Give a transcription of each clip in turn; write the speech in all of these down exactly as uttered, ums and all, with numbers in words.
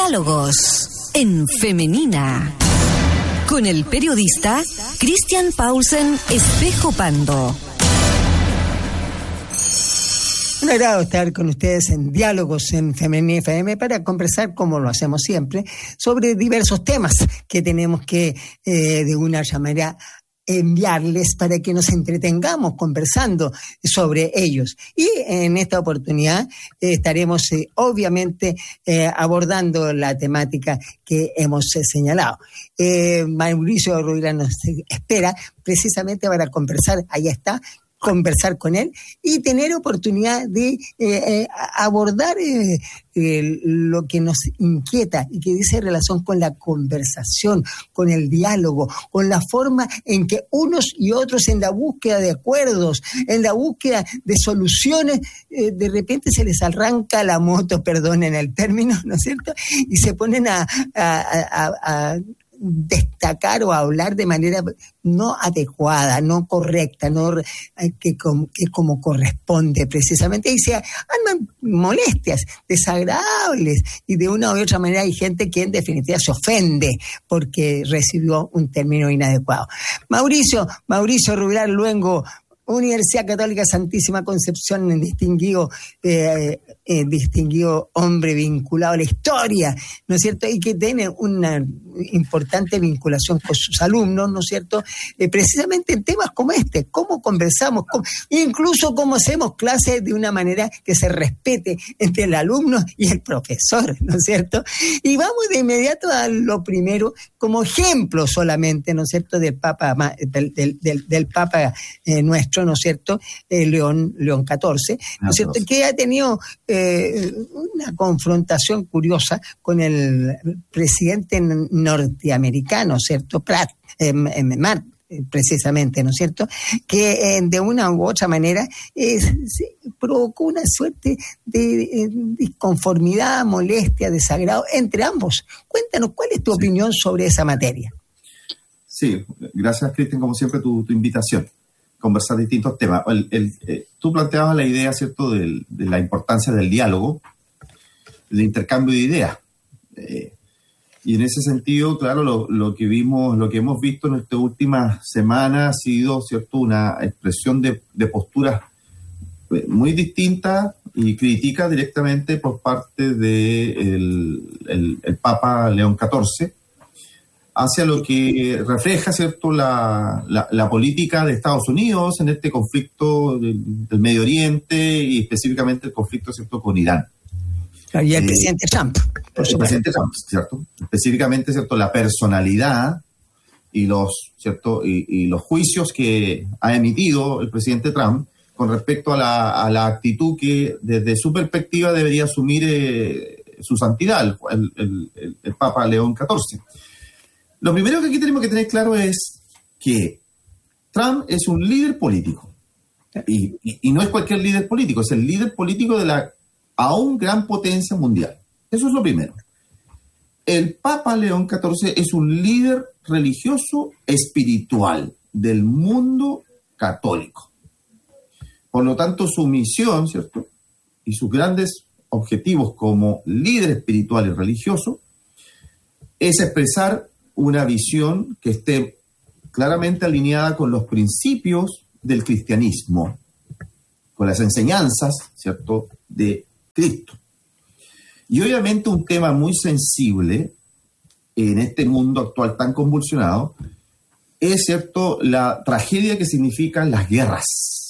Diálogos en Femenina con el periodista Cristian Paulsen Espejo Pando. Un agrado estar con ustedes en Diálogos en Femenina F M para conversar, como lo hacemos siempre, sobre diversos temas que tenemos que, eh, de una manera, enviarles para que nos entretengamos conversando sobre ellos. Y en esta oportunidad eh, estaremos eh, obviamente eh, abordando la temática que hemos eh, señalado. Eh, Mauricio Rubira nos espera precisamente para conversar, ahí está, conversar con él y tener oportunidad de eh, eh, abordar eh, eh, lo que nos inquieta y que dice relación con la conversación, con el diálogo, con la forma en que unos y otros en la búsqueda de acuerdos, en la búsqueda de soluciones, eh, de repente se les arranca la moto, perdonen el término, ¿no es cierto? Y se ponen a, a, a, a destacar o hablar de manera no adecuada, no correcta, no que como, que como corresponde precisamente, y se andan molestias, desagradables, y de una u otra manera hay gente que en definitiva se ofende porque recibió un término inadecuado. Mauricio, Mauricio Rubilar Luengo, Universidad Católica Santísima Concepción, en distinguido, eh, eh, distinguido hombre vinculado a la historia, ¿no es cierto? Y que tiene una importante vinculación con sus alumnos, ¿no es cierto? Eh, precisamente en temas como este, cómo conversamos, cómo, incluso cómo hacemos clases de una manera que se respete entre el alumno y el profesor, ¿no es cierto? Y vamos de inmediato a lo primero, como ejemplo solamente, ¿no es cierto?, del Papa, del, del, del, del Papa eh, nuestro, ¿no es cierto?, eh, León, León catorce, ¿no es cierto?, que ha tenido eh, una confrontación curiosa con el presidente norteamericano, ¿cierto?, Pratt, eh, eh, Matt, precisamente, ¿no es cierto?, que eh, de una u otra manera eh, provocó una suerte de eh, disconformidad, molestia, desagrado entre ambos. Cuéntanos, ¿cuál es tu sí. opinión sobre esa materia? Sí, gracias, Cristian, como siempre, tu, tu invitación. Conversar distintos temas. El, el, eh, tú planteabas la idea, ¿cierto?, de, de la importancia del diálogo, del intercambio de ideas. Eh, y en ese sentido, claro, lo, lo que vimos, lo que hemos visto en estas últimas semanas ha sido, ¿cierto?, una expresión de, de posturas muy distintas y críticas directamente por parte de el, el, el Papa León catorce, hacia lo que refleja, ¿cierto?, la, la, la política de Estados Unidos en este conflicto del, del Medio Oriente y específicamente el conflicto, ¿cierto?, con Irán. Y el eh, presidente Trump. Por el presidente Trump, ¿cierto? Específicamente, ¿cierto?, la personalidad y los, ¿cierto?, y, y los juicios que ha emitido el presidente Trump con respecto a la, a la actitud que desde su perspectiva debería asumir eh, su santidad, el, el, el, el Papa León catorce. Lo primero que aquí tenemos que tener claro es que Trump es un líder político. Y, y, y no es cualquier líder político, es el líder político de la aún gran potencia mundial. Eso es lo primero. El Papa León catorce es un líder religioso espiritual del mundo católico. Por lo tanto, su misión, ¿cierto?, y sus grandes objetivos como líder espiritual y religioso es expresar una visión que esté claramente alineada con los principios del cristianismo, con las enseñanzas, ¿cierto?, de Cristo. Y obviamente un tema muy sensible en este mundo actual tan convulsionado es, ¿cierto?, la tragedia que significan las guerras,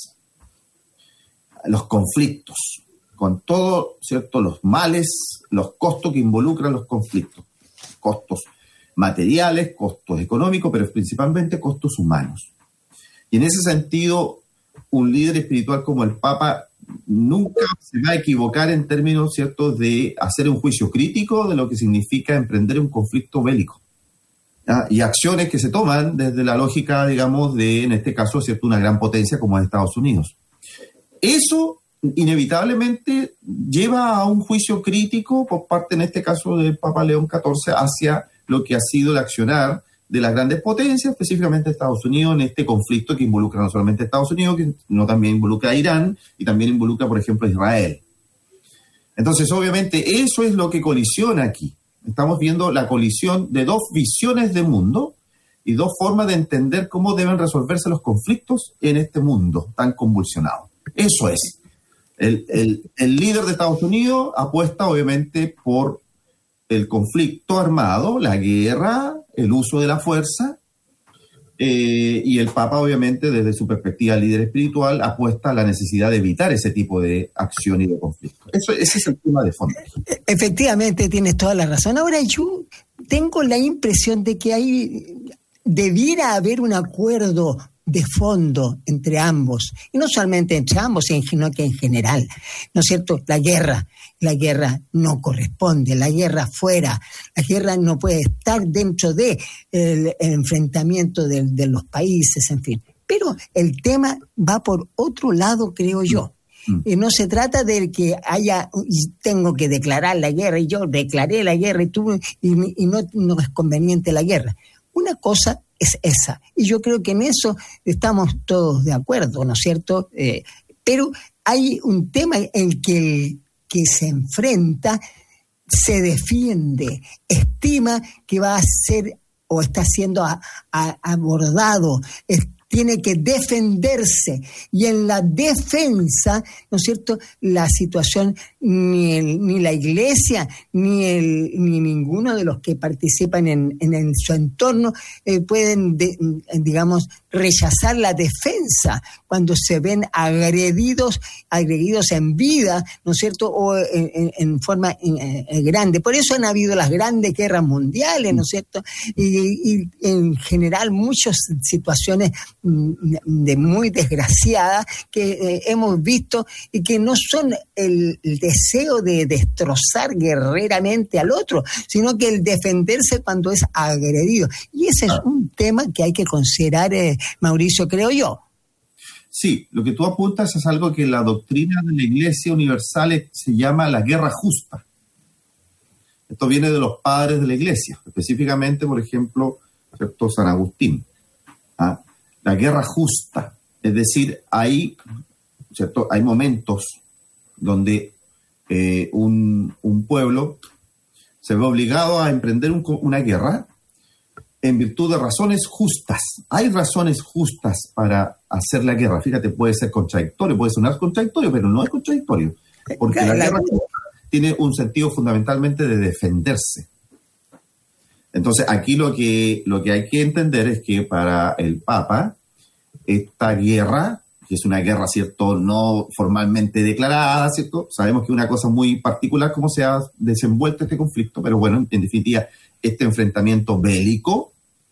los conflictos, con todos, ¿cierto?, los males, los costos que involucran los conflictos, costos materiales, costos económicos, pero principalmente costos humanos. Y en ese sentido, un líder espiritual como el Papa nunca se va a equivocar en términos, ¿cierto?, de hacer un juicio crítico de lo que significa emprender un conflicto bélico. ¿Ya? Y acciones que se toman desde la lógica, digamos, de, en este caso, ¿cierto?, una gran potencia como es Estados Unidos. Eso inevitablemente lleva a un juicio crítico por parte, en este caso, del Papa León catorce hacia lo que ha sido el accionar de las grandes potencias, específicamente Estados Unidos, en este conflicto que involucra no solamente a Estados Unidos, sino también involucra a Irán y también involucra, por ejemplo, a Israel. Entonces, obviamente, eso es lo que colisiona aquí. Estamos viendo la colisión de dos visiones de mundo y dos formas de entender cómo deben resolverse los conflictos en este mundo tan convulsionado. Eso es. El, el, el líder de Estados Unidos apuesta obviamente por el conflicto armado, la guerra, el uso de la fuerza, eh, y el Papa obviamente desde su perspectiva líder espiritual apuesta a la necesidad de evitar ese tipo de acción y de conflicto. Eso, ese es el tema de fondo. Efectivamente, tienes toda la razón. Ahora yo tengo la impresión de que hay, debiera haber un acuerdo de fondo entre ambos, y no solamente entre ambos, sino que en general, ¿no es cierto? La guerra, la guerra no corresponde, la guerra fuera, la guerra no puede estar dentro de el, el enfrentamiento de, de los países, en fin. Pero el tema va por otro lado, creo yo. Mm. Y no se trata de que haya, tengo que declarar la guerra, y yo declaré la guerra, y, tú, y, y no, no es conveniente la guerra. Una cosa es esa. Y yo creo que en eso estamos todos de acuerdo, ¿no es cierto? Eh, pero hay un tema en que el que se enfrenta se defiende, estima que va a ser o está siendo a, a, abordado, es, tiene que defenderse, y en la defensa, ¿no es cierto?, la situación, ni, el, ni la iglesia, ni, el, ni ninguno de los que participan en, en, en su entorno eh, pueden, de, digamos, rechazar la defensa cuando se ven agredidos, agredidos en vida, ¿no es cierto?, o en, en, en forma en, en grande. Por eso han habido las grandes guerras mundiales, ¿no es cierto?, y, y en general muchas situaciones de muy desgraciadas que eh, hemos visto, y que no son el, el deseo de destrozar guerreramente al otro, sino que el defenderse cuando es agredido. Y ese es un tema que hay que considerar, eh, Mauricio, creo yo. Sí, lo que tú apuntas es algo que en la doctrina de la Iglesia Universal se llama la guerra justa. Esto viene de los padres de la Iglesia, específicamente, por ejemplo, ¿cierto?, San Agustín. ¿Ah? La guerra justa, es decir, hay, ¿cierto?, hay momentos donde eh, un, un pueblo se ve obligado a emprender un, una guerra en virtud de razones justas. Hay razones justas para hacer la guerra. Fíjate, puede ser contradictorio, puede sonar contradictorio, pero no es contradictorio, porque la guerra tiene un sentido fundamentalmente de defenderse. Entonces, aquí lo que, lo que hay que entender es que para el Papa, esta guerra, que es una guerra, ¿cierto?, no formalmente declarada, ¿cierto? Sabemos que es una cosa muy particular cómo se ha desenvuelto este conflicto, pero bueno, en definitiva, este enfrentamiento bélico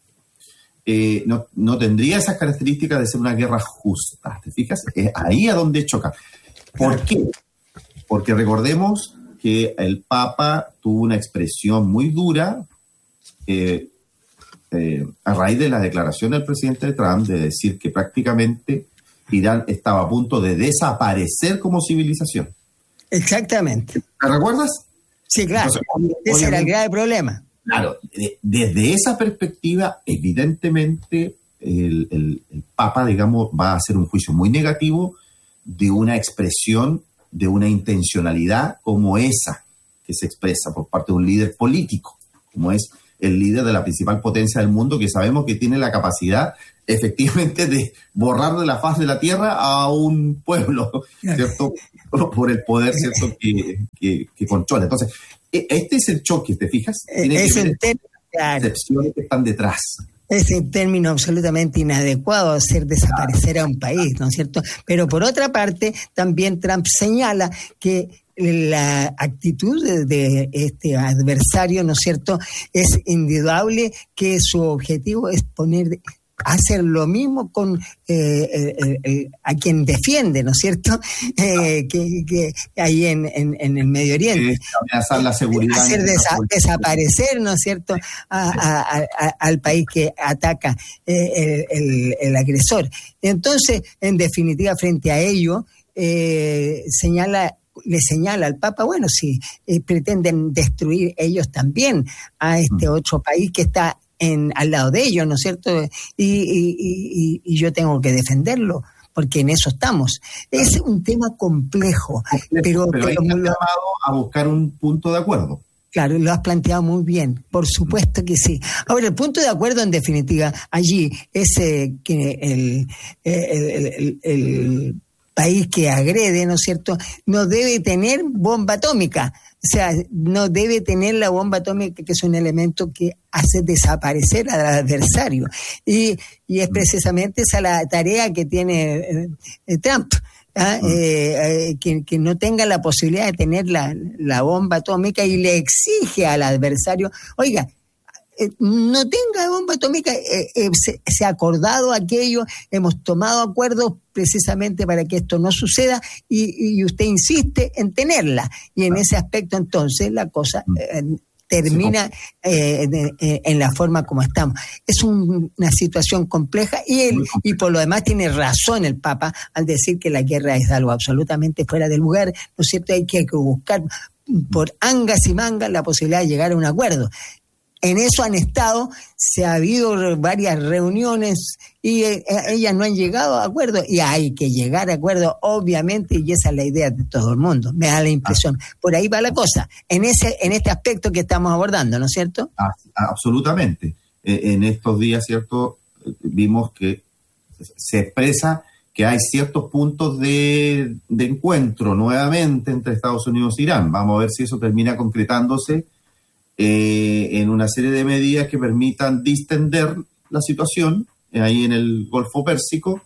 eh, no, no tendría esas características de ser una guerra justa. ¿Te fijas? Es ahí a donde choca. ¿Por qué? Porque recordemos que el Papa tuvo una expresión muy dura eh, eh, a raíz de la declaración del presidente Trump de decir que prácticamente Irán estaba a punto de desaparecer como civilización. Exactamente. ¿Te recuerdas? Sí, claro. Entonces, ese era el grave problema. Claro, de, desde esa perspectiva, evidentemente, el, el, el Papa, digamos, va a hacer un juicio muy negativo de una expresión, de una intencionalidad como esa que se expresa por parte de un líder político, como es el líder de la principal potencia del mundo, que sabemos que tiene la capacidad efectivamente de borrar de la faz de la tierra a un pueblo, ¿cierto? Por el poder, ¿cierto?, que, que, que controla. Entonces, este es el choque, ¿te fijas? Tiene es que ver el término, claro. Excepciones que están detrás. Ese término absolutamente inadecuado, hacer desaparecer a un país, ¿no es cierto? Pero por otra parte, también Trump señala que la actitud de, de este adversario, ¿no es cierto?, es indudable, que su objetivo es poner, hacer lo mismo con eh, eh, eh, a quien defiende, ¿no es cierto?, eh, que, que ahí en, en, en el Medio Oriente. Amenazar la seguridad. Hacer desa- desaparecer, ¿no es cierto?, a, a, a, al país que ataca eh, el, el, el agresor. Entonces, en definitiva, frente a ello, eh, señala... le señala al Papa, bueno, si eh, pretenden destruir ellos también a este otro país que está en, al lado de ellos, ¿no es cierto? Y, y, y, y yo tengo que defenderlo, porque en eso estamos. Es un tema complejo, complejo pero, pero, pero hay pero un llamado a buscar un punto de acuerdo. Claro, lo has planteado muy bien, por supuesto que sí. Ahora, el punto de acuerdo, en definitiva, allí es eh, que el, el, el, el país que agrede, ¿no es cierto?, no debe tener bomba atómica. O sea, no debe tener la bomba atómica, que es un elemento que hace desaparecer al adversario. Y, y es precisamente esa la tarea que tiene eh, Trump. ¿Ah? Eh, eh, que, que no tenga la posibilidad de tener la, la bomba atómica, y le exige al adversario, oiga, eh, no tenga bomba atómica, eh, eh, se, se ha acordado aquello, hemos tomado acuerdos precisamente para que esto no suceda, y, y usted insiste en tenerla, y en ese aspecto entonces la cosa eh, termina eh, de, eh, en la forma como estamos. Es un, una situación compleja, y, el, y por lo demás tiene razón el Papa al decir que la guerra es algo absolutamente fuera de lugar, ¿no es cierto? Hay que buscar por angas y mangas la posibilidad de llegar a un acuerdo. En eso han estado, se ha habido varias reuniones y eh, ellas no han llegado a acuerdo, y hay que llegar a acuerdo, obviamente, y esa es la idea de todo el mundo, me da la impresión. Por ahí va la cosa, en ese en este aspecto que estamos abordando, ¿no es cierto? Ah, absolutamente. Eh, en estos días, ¿cierto?, vimos que se expresa que hay ciertos puntos de, de encuentro nuevamente entre Estados Unidos e Irán. Vamos a ver si eso termina concretándose Eh, en una serie de medidas que permitan distender la situación eh, ahí en el Golfo Pérsico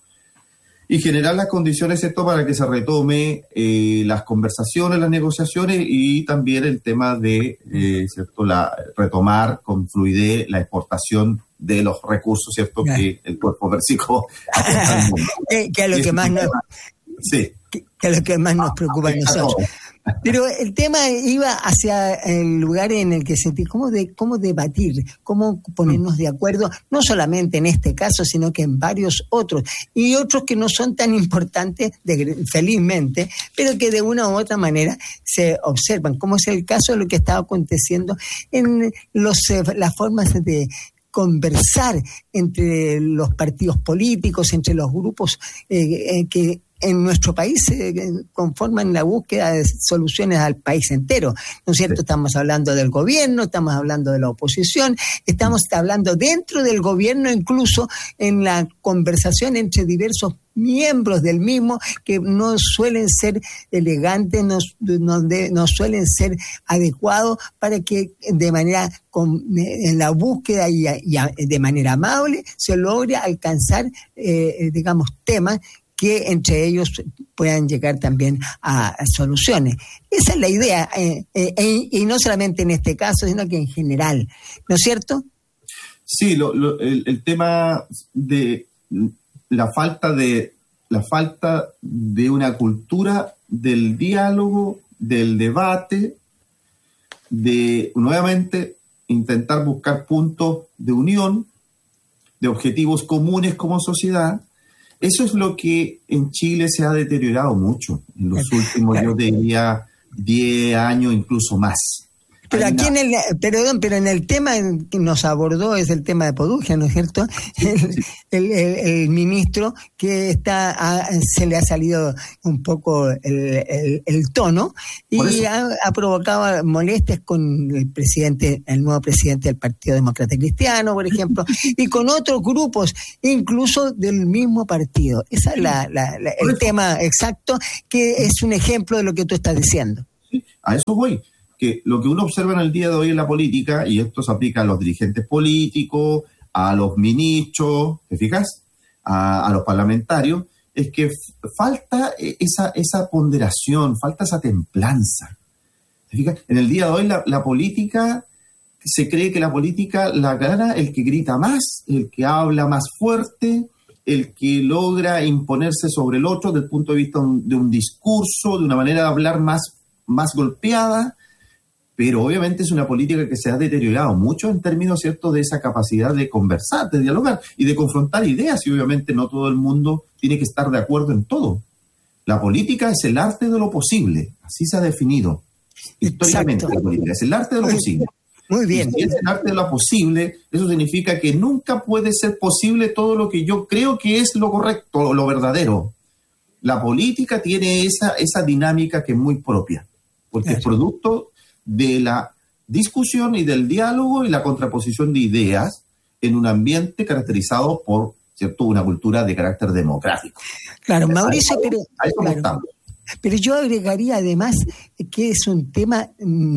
y generar las condiciones, ¿cierto?, para que se retome eh, las conversaciones, las negociaciones, y también el tema de eh, ¿cierto?, la, retomar con fluidez la exportación de los recursos, ¿cierto?, yeah. que el Golfo Pérsico aporta al mundo. que, que, a lo que, más nos, sí. que, que a lo que más nos preocupa a nosotros. Pero el tema iba hacia el lugar en el que sentí cómo, de, cómo debatir, cómo ponernos de acuerdo, no solamente en este caso, sino que en varios otros, y otros que no son tan importantes, de, felizmente, pero que de una u otra manera se observan, como es el caso de lo que está aconteciendo en los, las formas de conversar entre los partidos políticos, entre los grupos eh, eh, que en nuestro país eh, conforman la búsqueda de soluciones al país entero, ¿no es cierto? Sí. Estamos hablando del gobierno, estamos hablando de la oposición, estamos hablando dentro del gobierno, incluso en la conversación entre diversos miembros del mismo, que no suelen ser elegantes, no, no, de, no suelen ser adecuados para que de manera, con, en la búsqueda y, y de manera amable se logre alcanzar, eh, digamos, temas que entre ellos puedan llegar también a, a soluciones. Esa es la idea, eh, eh, y no solamente en este caso, sino que en general, ¿no es cierto? Sí, lo, lo, el, el tema de la falta de la falta de una cultura del diálogo, del debate, de nuevamente intentar buscar puntos de unión, de objetivos comunes como sociedad. Eso es lo que en Chile se ha deteriorado mucho en los últimos, yo diría, diez años, incluso más. Pero aquí en el, perdón, pero en el tema que nos abordó es el tema de Podujia, ¿no es cierto? El, sí. el, el, el ministro que está, a, se le ha salido un poco el, el, el tono y ha, ha provocado molestias con el presidente, el nuevo presidente del Partido Demócrata Cristiano, por ejemplo, y con otros grupos, incluso del mismo partido. Ese es la, la, la, el tema exacto, que es un ejemplo de lo que tú estás diciendo. Sí, a eso voy. Que lo que uno observa en el día de hoy en la política, y esto se aplica a los dirigentes políticos, a los ministros, ¿te fijas?, a, a los parlamentarios, es que f- falta esa, esa ponderación, falta esa templanza. ¿Te fijas? En el día de hoy la, la política, se cree que la política la gana el que grita más, el que habla más fuerte, el que logra imponerse sobre el otro desde el punto de vista un, de un discurso, de una manera de hablar más, más golpeada. Pero obviamente es una política que se ha deteriorado mucho en términos, ¿cierto?, de esa capacidad de conversar, de dialogar y de confrontar ideas, y obviamente no todo el mundo tiene que estar de acuerdo en todo. La política es el arte de lo posible, así se ha definido históricamente. Exacto. La política es el arte de lo posible. Muy bien. Y si es el arte de lo posible, eso significa que nunca puede ser posible todo lo que yo creo que es lo correcto, lo verdadero. La política tiene esa, esa dinámica que es muy propia, porque claro, es producto de la discusión y del diálogo y la contraposición de ideas en un ambiente caracterizado por, ¿cierto?, una cultura de carácter democrático. Claro, Mauricio, ahí, pero, ahí claro, estamos. pero yo agregaría además que es un tema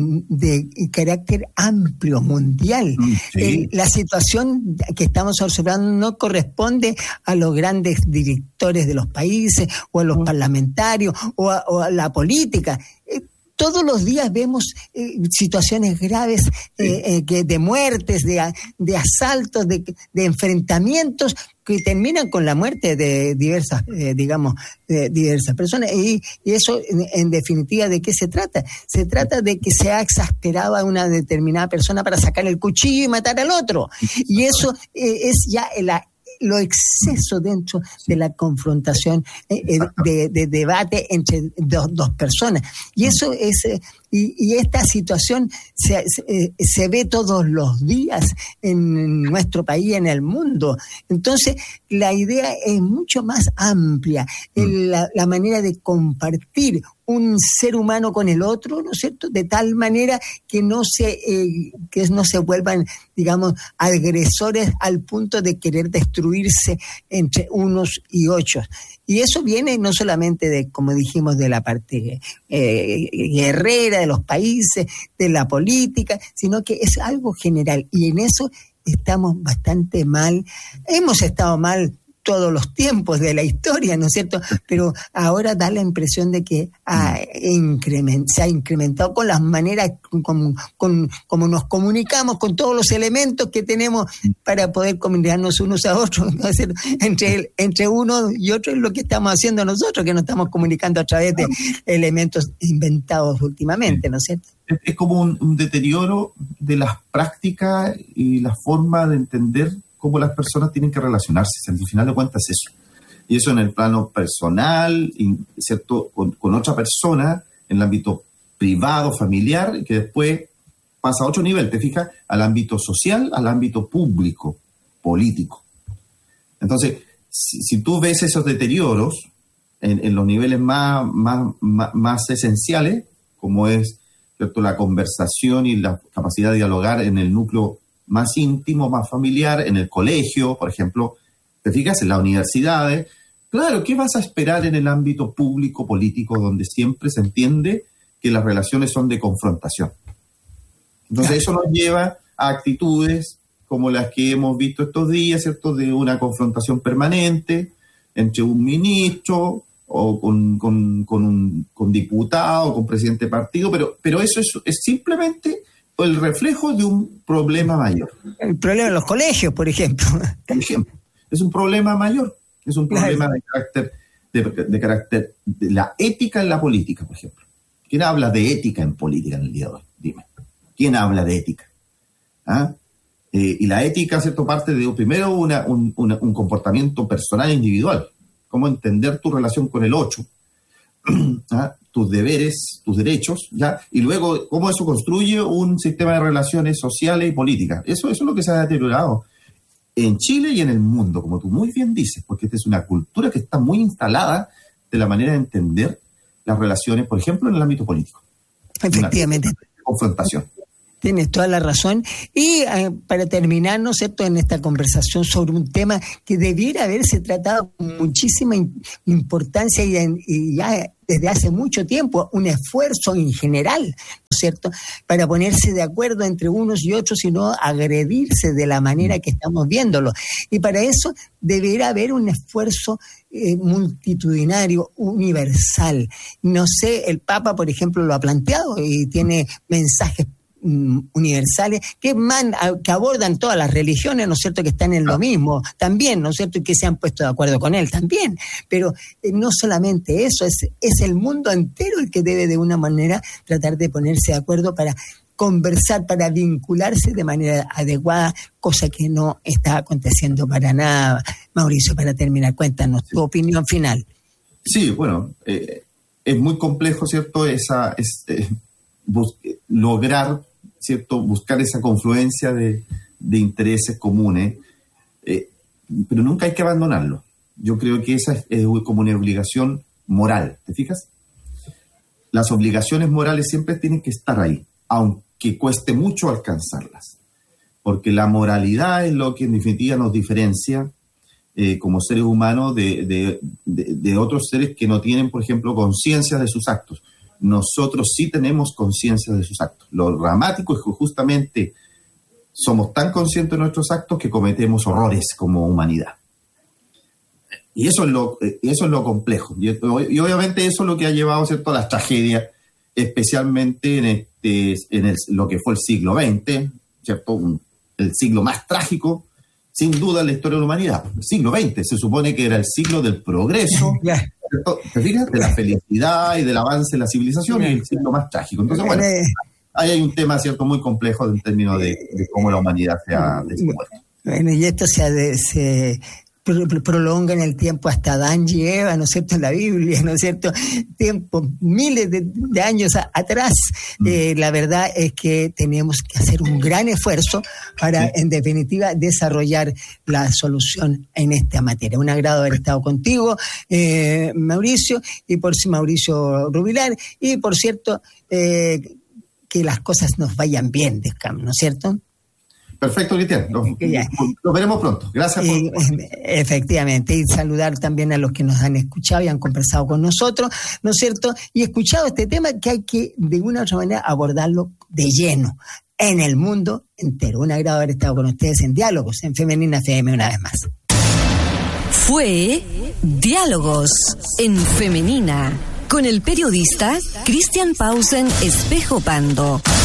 de carácter amplio, mundial. Sí. Eh, la situación que estamos observando no corresponde a los grandes directores de los países o a los parlamentarios o a, o a la política. Eh, Todos los días vemos eh, situaciones graves eh, eh, que de muertes, de, de asaltos, de, de enfrentamientos que terminan con la muerte de diversas, eh, digamos, de diversas personas. Y, y eso, en, en definitiva, ¿de qué se trata? Se trata de que se ha exasperado a una determinada persona para sacar el cuchillo y matar al otro. Y eso eh, es ya la lo exceso dentro de la confrontación eh, de, de debate entre dos, dos personas. Y eso es, eh, y, y esta situación se, se, se ve todos los días en nuestro país, en el mundo. Entonces, la idea es mucho más amplia, mm. la, la manera de compartir un ser humano con el otro, ¿no es cierto?, de tal manera que no se eh, que no se vuelvan, digamos, agresores al punto de querer destruirse entre unos y otros. Y eso viene no solamente de, como dijimos, de la parte eh, guerrera de los países, de la política, sino que es algo general. Y en eso estamos bastante mal. Hemos estado mal todos los tiempos de la historia, ¿no es cierto? Pero ahora da la impresión de que ha increment, se ha incrementado con las maneras como, con, como nos comunicamos, con todos los elementos que tenemos para poder comunicarnos unos a otros, ¿no es cierto? Entre, el, entre uno y otro es lo que estamos haciendo nosotros, que nos estamos comunicando a través de elementos inventados últimamente, ¿no es cierto? Es, es como un, un deterioro de las prácticas y la forma de entender cómo las personas tienen que relacionarse. Al final de cuentas es eso. Y eso en el plano personal, ¿cierto?, con, con otra persona, en el ámbito privado, familiar, y que después pasa a otro nivel, te fijas, al ámbito social, al ámbito público, político. Entonces, si, si tú ves esos deterioros en, en los niveles más, más, más, más esenciales, como es, ¿cierto?, la conversación y la capacidad de dialogar en el núcleo más íntimo, más familiar, en el colegio, por ejemplo, te fijas, en las universidades. Claro, ¿qué vas a esperar en el ámbito público, político, donde siempre se entiende que las relaciones son de confrontación? Entonces eso nos lleva a actitudes como las que hemos visto estos días, ¿cierto?, de una confrontación permanente entre un ministro o con, con, con un con diputado, con presidente de partido, pero, pero eso es, es simplemente el reflejo de un problema mayor. El problema en los colegios, por ejemplo. Por ejemplo, es un problema mayor, es un problema de carácter, de, de carácter de la ética en la política, por ejemplo. ¿Quién habla de ética en política en el día de hoy? Dime. ¿Quién habla de ética? ¿Ah? Eh, y la ética, ¿cierto?, parte de primero una, un, una, un comportamiento personal e individual. Cómo entender tu relación con el otro, ¿ah?, tus deberes, tus derechos, ¿ya? Y luego cómo eso construye un sistema de relaciones sociales y políticas. Eso, eso es lo que se ha deteriorado en Chile y en el mundo, como tú muy bien dices, porque esta es una cultura que está muy instalada de la manera de entender las relaciones, por ejemplo, en el ámbito político. Efectivamente. Una confrontación. Tienes toda la razón. Y eh, para terminar, ¿no es cierto?, en esta conversación sobre un tema que debiera haberse tratado con muchísima in- importancia y, en, y ya desde hace mucho tiempo, un esfuerzo en general, ¿no es cierto?, para ponerse de acuerdo entre unos y otros y no agredirse de la manera que estamos viéndolo. Y para eso deberá haber un esfuerzo eh, multitudinario, universal. No sé, el Papa, por ejemplo, lo ha planteado y tiene mensajes universales que, man, que abordan todas las religiones, ¿no es cierto?, que están en lo mismo también, ¿no es cierto?, y que se han puesto de acuerdo con él también. Pero eh, no solamente eso, es, es el mundo entero el que debe de una manera tratar de ponerse de acuerdo para conversar, para vincularse de manera adecuada, cosa que no está aconteciendo para nada. Mauricio, para terminar, cuéntanos tu opinión final. Sí, bueno, eh, es muy complejo, ¿cierto?, esa es, eh, bus- lograr, ¿cierto?, buscar esa confluencia de, de intereses comunes, eh, pero nunca hay que abandonarlo. Yo creo que esa es, es como una obligación moral, ¿te fijas? Las obligaciones morales siempre tienen que estar ahí, aunque que cueste mucho alcanzarlas, porque la moralidad es lo que en definitiva nos diferencia eh, como seres humanos de, de, de, de otros seres que no tienen, por ejemplo, conciencia de sus actos. Nosotros sí tenemos conciencia de sus actos. Lo dramático es que justamente somos tan conscientes de nuestros actos que cometemos horrores como humanidad. Y eso es lo, eso es lo complejo. Y, y obviamente eso es lo que ha llevado, ¿cierto?, a las tragedias, especialmente en, este, en el, lo que fue el siglo veinte, ¿cierto? Un, el siglo más trágico, sin duda, en la historia de la humanidad. El siglo veinte se supone que era el siglo del progreso, ¿cierto? ¿Te fijas? De la felicidad y del avance de la civilización, y el siglo más trágico. Entonces, bueno, ahí hay un tema, ¿cierto?, muy complejo en términos de, de cómo la humanidad se ha desenvuelto. Bueno, y esto se, ha se prolonga en el tiempo hasta Adán y Eva, ¿no es cierto?, en la Biblia, ¿no es cierto?, tiempo, miles de, de años a, atrás. Mm. Eh, la verdad es que tenemos que hacer un gran esfuerzo para, sí, en definitiva, desarrollar la solución en esta materia. Un agrado haber estado contigo, eh, Mauricio, y por Mauricio Rubilar, y por cierto, eh, que las cosas nos vayan bien, ¿no es cierto? Perfecto, Cristian. Nos, nos veremos pronto. Gracias por... Y, efectivamente, y saludar también a los que nos han escuchado y han conversado con nosotros, ¿no es cierto? Y escuchado este tema que hay que, de una u otra manera, abordarlo de lleno en el mundo entero. Un agrado haber estado con ustedes en Diálogos, en Femenina F M una vez más. Fue Diálogos en Femenina, con el periodista Cristian Paulsen Espejo Pando.